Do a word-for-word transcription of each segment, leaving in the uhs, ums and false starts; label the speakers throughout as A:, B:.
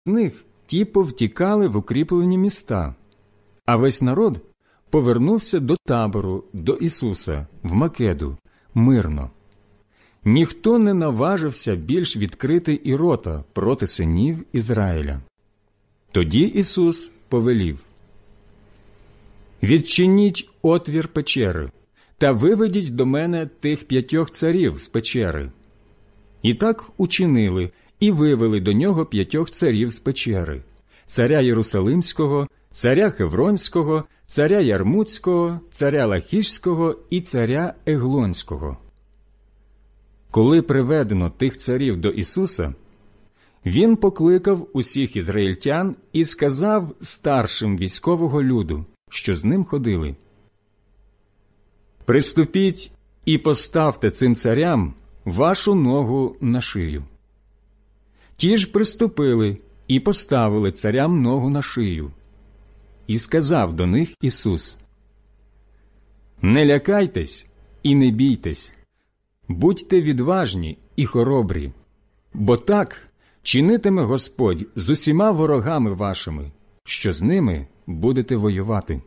A: з них ті повтікали в укріплені міста, а весь народ повернувся до табору, до Ісуса, в Македу, мирно. Ніхто не наважився більш відкрити і рота проти синів Ізраїля. Тоді Ісус повелів: «Відчиніть отвір печери та виведіть до мене тих п'ятьох царів з печери». І так учинили, і вивели до нього п'ятьох царів з печери: царя Єрусалимського, царя Хевронського, царя Ярмутського, царя Лахішського і царя Еглонського. Коли приведено тих царів до Ісуса, Він покликав усіх ізраїльтян і сказав старшим військового люду, що з ним ходили: «Приступіть і поставте цим царям вашу ногу на шию». Ті ж приступили і поставили царям ногу на шию. І сказав до них Ісус: «Не лякайтесь і не бійтесь, будьте відважні і хоробрі, бо так чинитиме Господь з усіма ворогами вашими, що з ними будете воювати».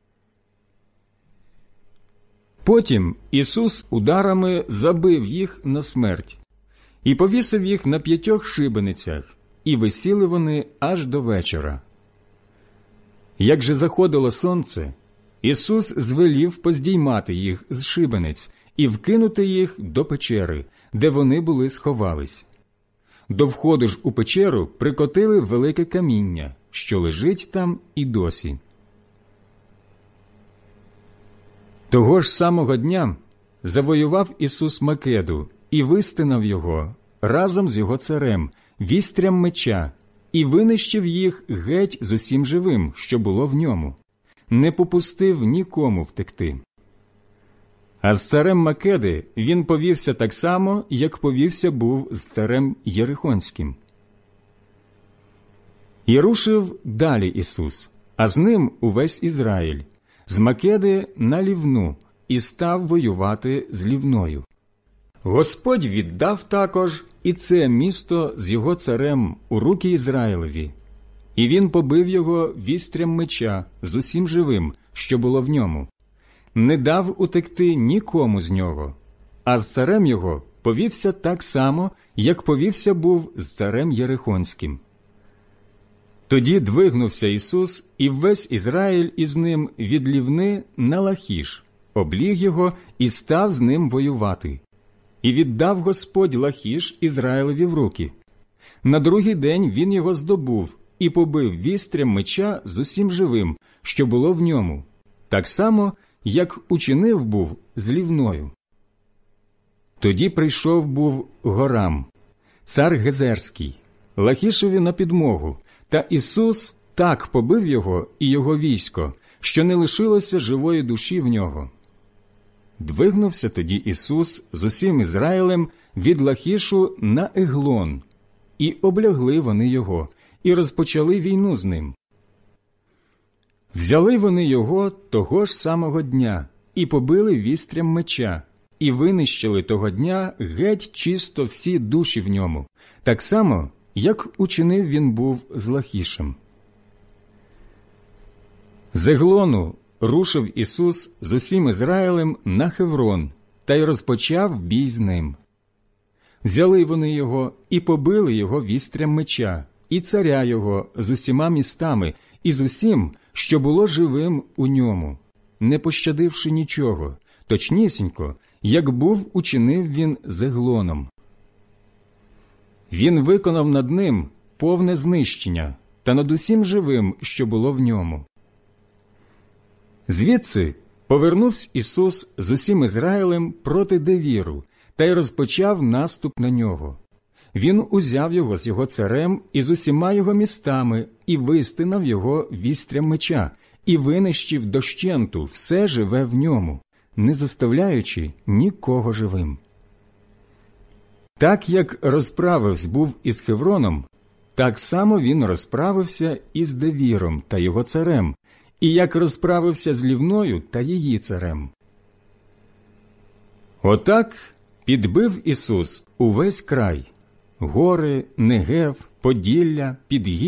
A: Потім Ісус ударами забив їх на смерть і повісив їх на п'ятьох шибеницях, і висіли вони аж до вечора. Як же заходило сонце, Ісус звелів поздіймати їх з шибениць і вкинути їх до печери, де вони були сховались. До входу ж у печеру прикотили велике каміння, що лежить там і досі. Того ж самого дня завоював Ісус Македу і вистинав його разом з його царем, вістрям меча, і винищив їх геть з усім живим, що було в ньому, не попустив нікому втекти. А з царем Македи він повівся так само, як повівся був з царем Єрихонським. І рушив далі Ісус, а з ним увесь Ізраїль, з Македи на Лівну, і став воювати з Лівною. Господь віддав також і це місто з його царем у руки Ізраїлеві, і він побив його вістрям меча з усім живим, що було в ньому, не дав утекти нікому з нього, а з царем його повівся так само, як повівся був з царем Єрихонським. Тоді двигнувся Ісус і весь Ізраїль із ним від Лівни на Лахіш, обліг його і став з ним воювати. І віддав Господь Лахіш Ізраїлеві в руки. На другий день він його здобув і побив вістрям меча з усім живим, що було в ньому, так само, як учинив був з Лівною. Тоді прийшов був Горам, цар Гезерський, Лахішеві на підмогу, та Ісус так побив його і його військо, що не лишилося живої душі в нього. Двигнувся тоді Ісус з усім Ізраїлем від Лахішу на Еглон, і облягли вони його, і розпочали війну з ним. Взяли вони його того ж самого дня, і побили вістрям меча, і винищили того дня геть чисто всі душі в ньому, так само, як учинив він був з Лахішем. З Еглону рушив Ісус з усім Ізраїлем на Хеврон, та й розпочав бій з ним. Взяли вони його і побили його вістрям меча, і царя його з усіма містами, і з усім, що було живим у ньому, не пощадивши нічого, точнісінько, як був учинив він з Еглоном. Він виконав над ним повне знищення та над усім живим, що було в ньому. Звідси повернувся Ісус з усім Ізраїлем проти Девіру, та й розпочав наступ на нього. Він узяв його з його царем і з усіма його містами, і вистинав його вістрям меча, і винищив дощенту все живе в ньому, не заставляючи нікого живим. Так, як розправився був із Хевроном, так само він розправився із Девіром та його царем, і як розправився з Лівною та її царем. Отак підбив Ісус увесь край, гори, Негев, Поділля, Підгір'я,